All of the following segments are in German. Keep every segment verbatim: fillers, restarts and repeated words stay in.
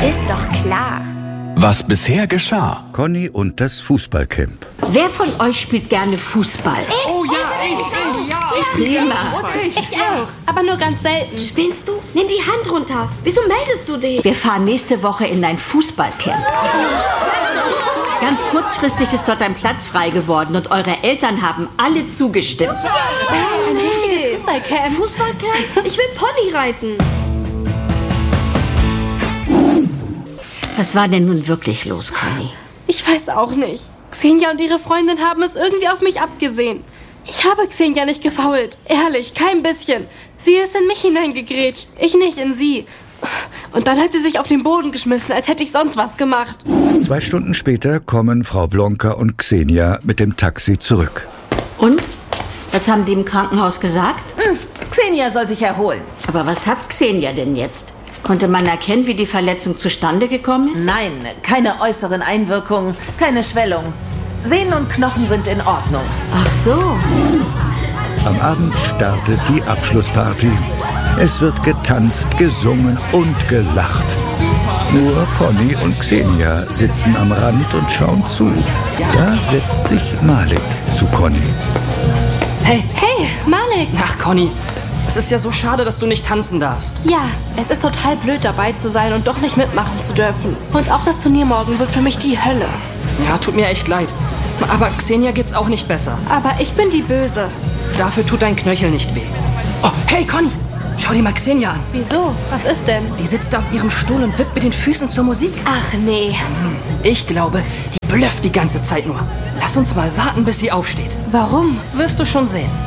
Ist doch klar. Was bisher geschah. Conny und das Fußballcamp. Wer von euch spielt gerne Fußball? Ich, Oh ja, ich, ich, ja. Ich, Prima. ich. ich auch. Aber nur ganz selten. Spinnst du? Nimm die Hand runter. Wieso meldest du dich? Wir fahren nächste Woche in ein Fußballcamp. Ganz kurzfristig ist dort ein Platz frei geworden und eure Eltern haben alle zugestimmt. Oh, ein richtiges Fußballcamp. Fußballcamp? Ich will Pony reiten. Was war denn nun wirklich los, Conny? Ich weiß auch nicht. Xenia und ihre Freundin haben es irgendwie auf mich abgesehen. Ich habe Xenia nicht gefoult. Ehrlich, kein bisschen. Sie ist in mich hineingegrätscht, ich nicht in sie. Und dann hat sie sich auf den Boden geschmissen, als hätte ich sonst was gemacht. Zwei Stunden später kommen Frau Blonka und Xenia mit dem Taxi zurück. Und? Was haben die im Krankenhaus gesagt? Hm, Xenia soll sich erholen. Aber was hat Xenia denn jetzt? Konnte man erkennen, wie die Verletzung zustande gekommen ist? Nein, keine äußeren Einwirkungen, keine Schwellung. Sehnen und Knochen sind in Ordnung. Ach so. Am Abend startet die Abschlussparty. Es wird getanzt, gesungen und gelacht. Nur Conny und Xenia sitzen am Rand und schauen zu. Da setzt sich Malik zu Conny. Hey, Hey, Malik. ach Conny, es ist ja so schade, dass du nicht tanzen darfst. Ja, es ist total blöd dabei zu sein und doch nicht mitmachen zu dürfen. Und auch das Turnier morgen wird für mich die Hölle. Ja, tut mir echt leid. Aber Xenia geht's auch nicht besser. Aber ich bin die Böse. Dafür tut dein Knöchel nicht weh. Oh, hey Conny, schau dir mal Xenia an. Wieso? Was ist denn? Die sitzt auf ihrem Stuhl und wippt mit den Füßen zur Musik. Ach nee. Ich glaube, die blöfft die ganze Zeit nur. Lass uns mal warten, bis sie aufsteht. Warum? Wirst du schon sehen.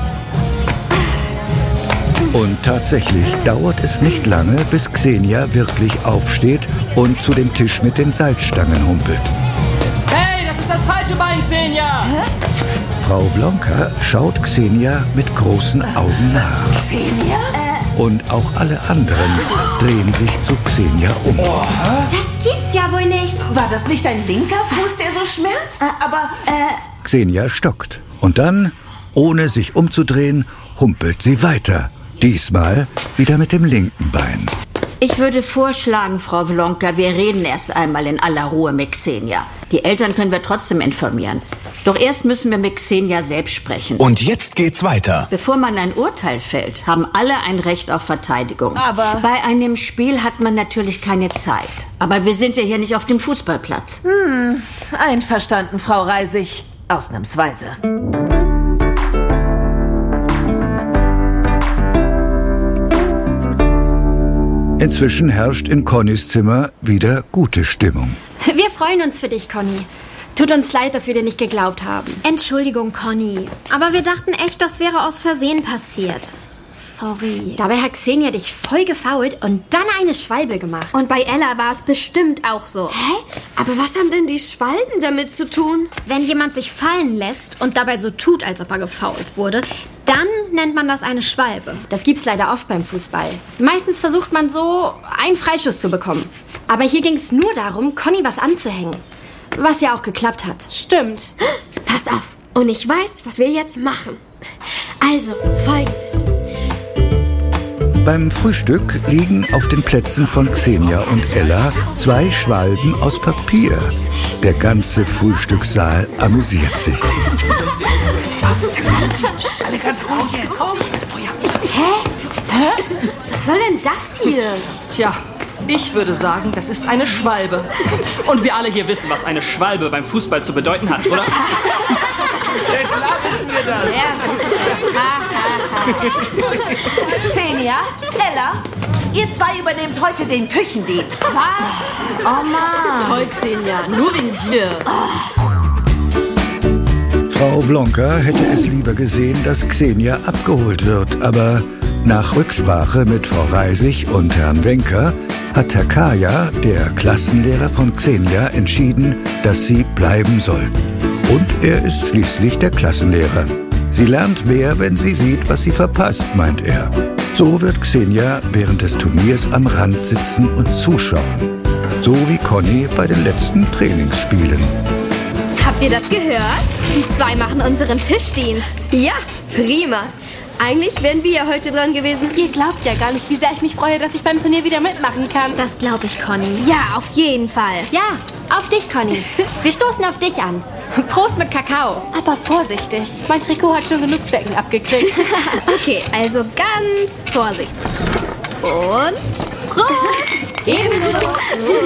Und tatsächlich dauert es nicht lange, bis Xenia wirklich aufsteht und zu dem Tisch mit den Salzstangen humpelt. Hey, das ist das falsche Bein, Xenia! Frau Blonka schaut Xenia mit großen Augen nach. Xenia? Und auch alle anderen drehen sich zu Xenia um. Das gibt's ja wohl nicht. War das nicht dein linker Fuß, der so schmerzt? Aber, äh... Xenia stockt. Und dann, ohne sich umzudrehen, humpelt sie weiter. Diesmal wieder mit dem linken Bein. Ich würde vorschlagen, Frau Blonka, wir reden erst einmal in aller Ruhe mit Xenia. Die Eltern können wir trotzdem informieren. Doch erst müssen wir mit Xenia selbst sprechen. Und jetzt geht's weiter. Bevor man ein Urteil fällt, haben alle ein Recht auf Verteidigung. Aber- Bei einem Spiel hat man natürlich keine Zeit. Aber wir sind ja hier nicht auf dem Fußballplatz. Hm, einverstanden, Frau Reisig. Ausnahmsweise. Inzwischen herrscht in Connys Zimmer wieder gute Stimmung. Wir freuen uns für dich, Conny. Tut uns leid, dass wir dir nicht geglaubt haben. Entschuldigung, Conny. Aber wir dachten echt, das wäre aus Versehen passiert. Sorry. Dabei hat Xenia dich voll gefoult und dann eine Schwalbe gemacht. Und bei Ella war es bestimmt auch so. Hä? Aber was haben denn die Schwalben damit zu tun? Wenn jemand sich fallen lässt und dabei so tut, als ob er gefoult wurde, dann nennt man das eine Schwalbe. Das gibt's leider oft beim Fußball. Meistens versucht man so, einen Freischuss zu bekommen. Aber hier ging's nur darum, Conny was anzuhängen. Was ja auch geklappt hat. Stimmt. Pass auf. Und ich weiß, was wir jetzt machen. Also, Folgendes. Beim Frühstück liegen auf den Plätzen von Xenia und Ella zwei Schwalben aus Papier. Der ganze Frühstückssaal amüsiert sich. Alle ganz ruhig jetzt. Was soll denn das hier? Tja, ich würde sagen, das ist eine Schwalbe. Und wir alle hier wissen, was eine Schwalbe beim Fußball zu bedeuten hat, oder? Xenia, Ella, ihr zwei übernehmt heute den Küchendienst. Was? Oh Mann. Toll, Xenia. Nur wegen dir. Frau Blonka hätte es lieber gesehen, dass Xenia abgeholt wird. Aber nach Rücksprache mit Frau Reisig und Herrn Wenker hat Herr Kaya, der Klassenlehrer von Xenia, entschieden, dass sie bleiben soll. Und er ist schließlich der Klassenlehrer. Sie lernt mehr, wenn sie sieht, was sie verpasst, meint er. So wird Xenia während des Turniers am Rand sitzen und zuschauen. So wie Conny bei den letzten Trainingsspielen. Habt ihr das gehört? Die zwei machen unseren Tischdienst. Ja, prima. Eigentlich wären wir ja heute dran gewesen. Ihr glaubt ja gar nicht, wie sehr ich mich freue, dass ich beim Turnier wieder mitmachen kann. Das glaube ich, Conny. Ja, auf jeden Fall. Ja, auf dich, Conny. Wir stoßen auf dich an. Prost mit Kakao. Aber vorsichtig. Mein Trikot hat schon genug Flecken abgekriegt. Okay, also ganz vorsichtig. Und Prost! Ebenso.